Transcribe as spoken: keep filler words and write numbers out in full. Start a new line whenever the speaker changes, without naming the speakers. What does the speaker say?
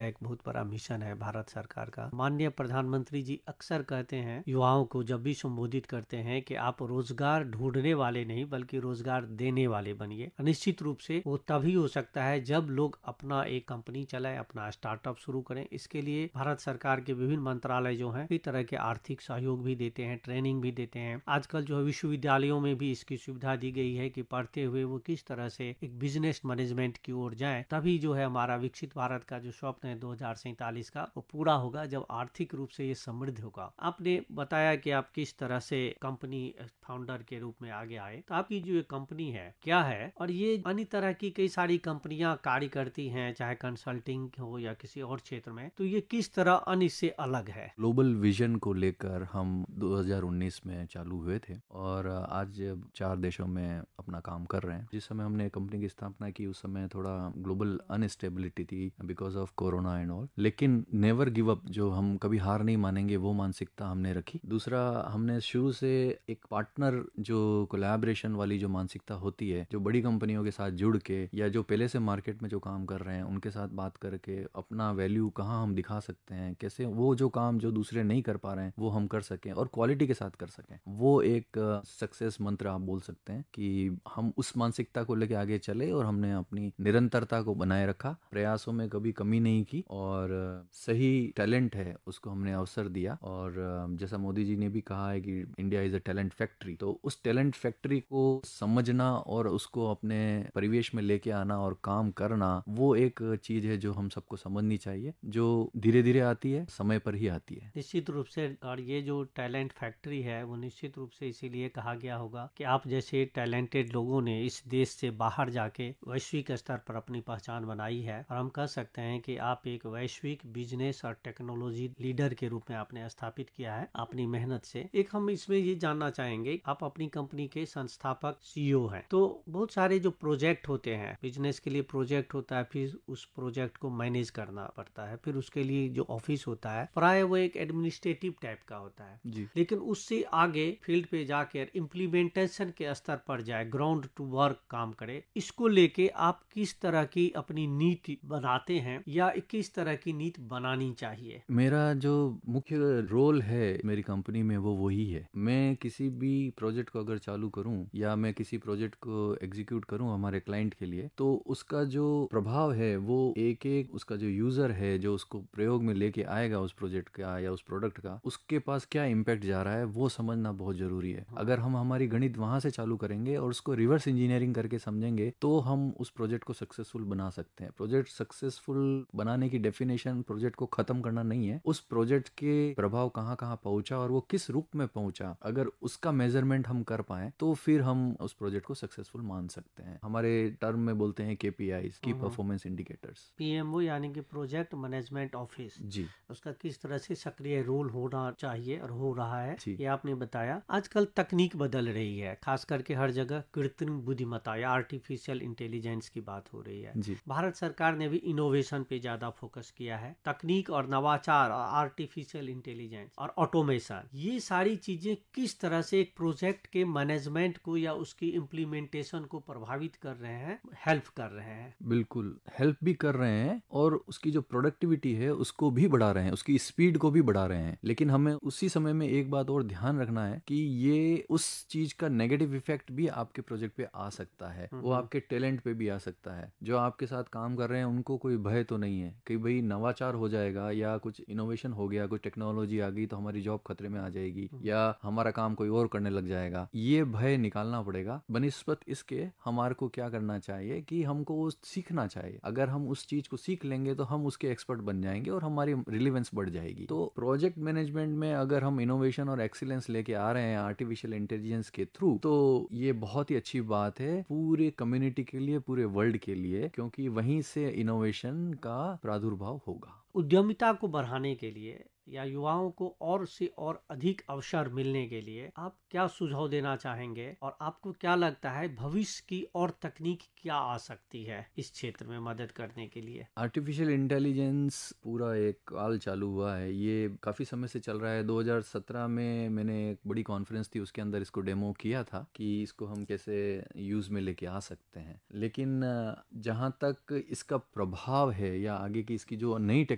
एक बहुत बड़ा मिशन है भारत सरकार का। माननीय प्रधानमंत्री जी अक्सर कहते हैं युवाओं को, जब भी संबोधित करते हैं कि आप रोजगार ढूंढने वाले नहीं बल्कि रोजगार देने वाले बनिए। निश्चित रूप से वो तभी हो सकता है जब लोग अपना एक कंपनी चलाए, अपना स्टार्टअप शुरू करें। इसके लिए भारत सरकार के विभिन्न मंत्रालय जो हैं कई तरह के आर्थिक सहयोग भी देते हैं, ट्रेनिंग भी देते हैं। आजकल जो है विश्वविद्यालयों में भी इसकी सुविधा दी गई है कि पढ़ते हुए वो किस तरह से एक बिजनेस मैनेजमेंट की ओर जाएं, तभी जो है हमारा विकसित भारत का जो स्वप्न है दो हजार सैंतालीस का वो पूरा होगा, जब आर्थिक रूप से ये समृद्ध होगा। आपने बताया कि आप किस तरह से कंपनी फाउंडर के रूप में आगे आए, तो आपकी जो ये कंपनी है क्या है, और ये अन्य तरह की कई सारी कंपनियां कार्य करती हैं, चाहे कंसल्टिंग हो या किसी और क्षेत्र में, तो ये किस तरह अन्य से अलग है?
ग्लोबल विजन को लेकर हम दो हज़ार उन्नीस में चालू हुए थे और आज चार देशों में अपना काम कर रहे हैं। जिस समय हमने कंपनी की स्थापना की उस समय थोड़ा ग्लोबल अनस्टेबिलिटी थी because of corona and all, लेकिन नेवर गिव अप, जो हम कभी हार नहीं मानेंगे वो मानसिकता हमने रखी। दूसरा, हमने शुरू से एक पार्टनर जो कोलैबोरेशन वाली जो मानसिकता होती है, जो बड़ी कंपनियों के साथ जुड़ के या जो पहले से मार्केट में जो काम कर रहे हैं उनके साथ बात करके अपना वैल्यू कहाँ हम दिखा सकते हैं, कैसे वो जो काम जो दूसरे नहीं कर पा रहे हैं वो हम कर सकें और क्वालिटी के साथ कर सकें, वो एक सक्सेस uh, मंत्र आप बोल सकते हैं कि हम उस मानसिकता को लेके आगे चले और हमने अपनी निरंतरता को बनाए रखा, प्रयासों में कभी कमी नहीं की और uh, सही टैलेंट है उसको हमने अवसर दिया। और uh, जैसा मोदी जी ने भी कहा है कि India is a talent factory, तो उस टैलेंट फैक्ट्री को समझना और उसको अपने परिवेश में लेके आना और काम करना, वो एक चीज है जो हम सबको समझनी चाहिए, जो धीरे धीरे आती है, समय पर ही आती है।
निश्चित रूप से, और ये जो टैलेंट फैक्ट्री है वो निश्चित रूप से इसीलिए कहा गया होगा कि आप जैसे टैलेंटेड लोगों ने इस देश से बाहर जाके वैश्विक स्तर पर अपनी पहचान बनाई है, और हम कह सकते हैं कि आप एक वैश्विक बिजनेस और टेक्नोलॉजी लीडर के रूप में आपने स्थापित किया है अपनी मेहनत से। एक हम इसमें ये जानना चाहेंगे, आप अपनी कंपनी के संस्थापक सीईओ हैं, तो बहुत सारे जो प्रोजेक्ट होते हैं, बिजनेस के लिए प्रोजेक्ट होता है, फिर उस प्रोजेक्ट को मैनेज करना पड़ता है, फिर उसके लिए जो ऑफिस होता है प्राय वो एक एडमिनिस्ट्रेटिव टाइप का होता है
जी।
लेकिन उससे आगे फील्ड पे जाकर इम्प्लीमेंटेशन के स्तर पर जाए, ग्राउंड टू वर्क काम करे, इसको लेके आप किस तरह की अपनी नीति बनाते हैं या किस तरह की नीति बनानी चाहिए?
मेरा जो मुख्य रोल है मेरी कंपनी में वो वही है। मैं किसी भी प्रोजेक्ट को अगर चालू करूं या मैं किसी प्रोजेक्ट को एग्जीक्यूट करूं हमारे क्लाइंट के लिए, तो उसका जो प्रभाव है वो एक एक उसका जो यूजर है जो उसको प्रयोग में लेके आएगा उस प्रोजेक्ट का या उस प्रोडक्ट का, उसके पास क्या इम्पैक्ट जा रहा है वो समझना बहुत जरूरी है। अगर हम हमारी गणित वहां से चालू करेंगे और उसको रिवर्स इंजीनियरिंग करके समझेंगे तो हम उस प्रोजेक्ट को सक्सेसफुल बना सकते हैं। प्रोजेक्ट सक्सेसफुल बनाने की डेफिनेशन प्रोजेक्ट को खत्म करना नहीं है, उस प्रोजेक्ट के प्रभाव कहाँ कहाँ पहुंचा और वो किस रूप में पहुंचा, अगर उसका मेजरमेंट हम कर पाए तो फिर हम उस प्रोजेक्ट को सक्सेसफुल मान सकते हैं। हमारे टर्म में बोलते हैं केपीआईज, की परफॉर्मेंस इंडिकेटर्स।
पीएमओ यानी कि प्रोजेक्ट मैनेजमेंट ऑफिस,
जी
उसका किस तरह से सक्रिय रोल होना चाहिए और हो रहा है
जी
ये आपने बताया। आजकल तकनीक बदल रही है, खास करके हर जगह कृत्रिम बुद्धिमत्ता या आर्टिफिशियल इंटेलिजेंस की बात हो रही है।
जी
भारत सरकार ने भी इनोवेशन पे ज्यादा फोकस किया है। तकनीक और नवाचार और आर्टिफिशियल इंटेलिजेंस और ऑटोमेशन, ये सारी चीजें किस तरह से एक प्रोजेक्ट के मैनेजमेंट को या उसकी इम्प्लीमेंटेशन को प्रभावित कर रहे हैं, हेल्प कर रहे हैं?
बिल्कुल हेल्प भी कर रहे हैं और उसकी जो प्रोडक्टिविटी है उसको भी बढ़ा रहे हैं, उसकी स्पीड को भी बढ़ा रहे हैं। लेकिन हमें उसी समय में एक बात और ध्यान रखना है कि ये उस चीज का नेगेटिव इफेक्ट भी आपके प्रोजेक्ट पे आ सकता है, वो आपके टैलेंट पे भी आ सकता है। जो आपके साथ काम कर रहे हैं उनको कोई भय तो नहीं है कि भाई नवाचार हो जाएगा या कुछ इनोवेशन हो गया, कुछ टेक्नोलॉजी आ गई तो हमारी जॉब खतरे में आ जाएगी या हमारा काम कोई और करने लग जाएगा। ये भय निकालना पड़ेगा। बनिस्पत इसके हमारे को क्या करना चाहिए कि हमको वो सीखना चाहिए। अगर हम उस चीज को सीख लेंगे तो हम उसके एक्सपर्ट बन जाएंगे और हमारी रिलेवेंस बढ़ जाएगी। तो प्रोजेक्ट मैनेजमेंट में अगर हम इनोवेशन और एक्सीलेंस लेके आ रहे हैं आर्टिफिशियल इंटेलिजेंस के थ्रू, तो ये बहुत ही अच्छी बात है पूरे कम्युनिटी के लिए, पूरे वर्ल्ड के लिए, क्योंकि वहीं से इनोवेशन का प्रादुर्भाव होगा।
उद्यमिता को बढ़ाने के लिए या युवाओं को और से और अधिक अवसर मिलने के लिए आप क्या सुझाव देना चाहेंगे, और आपको क्या लगता है भविष्य की और तकनीक क्या आ सकती है इस क्षेत्र में मदद करने के लिए?
आर्टिफिशियल इंटेलिजेंस पूरा एक काल चालू हुआ है, ये काफ़ी समय से चल रहा है। दो हज़ार सत्रह में मैंने एक बड़ी कॉन्फ्रेंस थी, उसके अंदर इसको डेमो किया था कि इसको हम कैसे यूज़ में लेके आ सकते हैं। लेकिन जहाँ तक इसका प्रभाव है या आगे की इसकी जो नई